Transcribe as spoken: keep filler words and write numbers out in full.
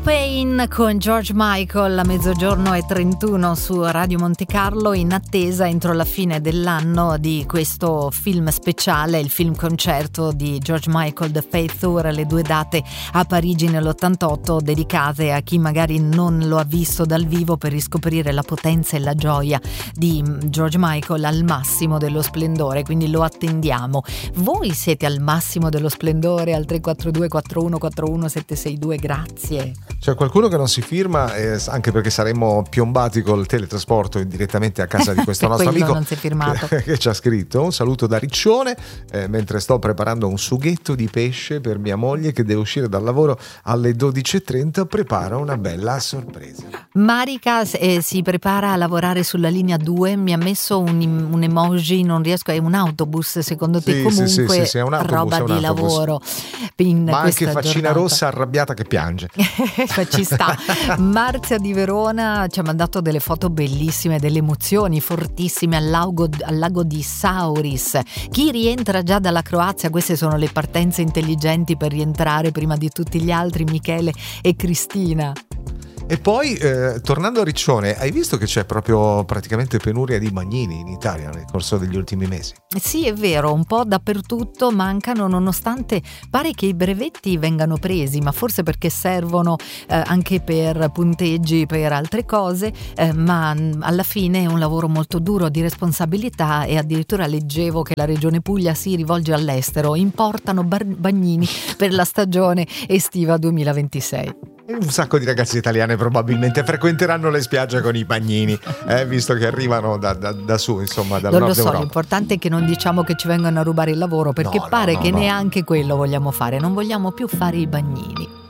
Pain con George Michael a mezzogiorno e trentuno su Radio Monte Carlo, in attesa entro la fine dell'anno di questo film speciale, il film concerto di George Michael, The Faith Tour, le due date a Parigi nell'ottantotto dedicate a chi magari non lo ha visto dal vivo, per riscoprire la potenza e la gioia di George Michael al massimo dello splendore, quindi lo attendiamo. Voi siete al massimo dello splendore? Al tre quattro due quattro uno quattro uno sette sei due, grazie. C'è qualcuno che non si firma, eh, anche perché saremmo piombati col teletrasporto direttamente a casa di questo nostro amico non si è firmato. Che, che ci ha scritto un saluto da Riccione, eh, mentre sto preparando un sughetto di pesce per mia moglie che deve uscire dal lavoro alle dodici e trenta, prepara una bella sorpresa. Marica eh, si prepara a lavorare sulla linea due, mi ha messo un, un emoji, non riesco, è un autobus secondo te? Sì, Comunque sì, sì, sì, è un autobus, roba è un di autobus. lavoro in ma anche faccina giornata. Rossa arrabbiata che piange. Ci sta. Marzia di Verona ci ha mandato delle foto bellissime, delle emozioni fortissime al lago, al lago di Sauris. Chi rientra già dalla Croazia? Queste sono le partenze intelligenti per rientrare prima di tutti gli altri, Michele e Cristina. E poi, eh, tornando a Riccione, hai visto che c'è proprio praticamente penuria di bagnini in Italia nel corso degli ultimi mesi? Sì, è vero, un po' dappertutto mancano, nonostante pare che i brevetti vengano presi, ma forse perché servono eh, anche per punteggi, per altre cose, eh, ma alla fine è un lavoro molto duro, di responsabilità, e addirittura leggevo che la Regione Puglia si rivolge all'estero, importano bar- bagnini per la stagione estiva duemilaventisei. Un sacco di ragazze italiane probabilmente frequenteranno le spiagge con i bagnini, eh, visto che arrivano da, da, da su, insomma, dal non nord lo so, Europa. l'importante è che non diciamo che ci vengono a rubare il lavoro, perché No, no, pare no, che no. neanche quello vogliamo fare, non vogliamo più fare i bagnini.